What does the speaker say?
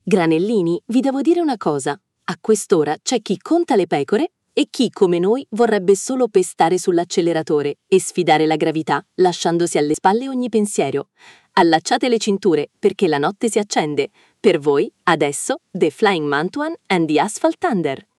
Granellini, vi devo dire una cosa. A quest'ora c'è chi conta le pecore e chi, come noi, vorrebbe solo pestare sull'acceleratore e sfidare la gravità, lasciandosi alle spalle ogni pensiero. Allacciate le cinture, perché la notte si accende. Per voi, adesso, The Flying Mantuan and the Asphalt Thunder.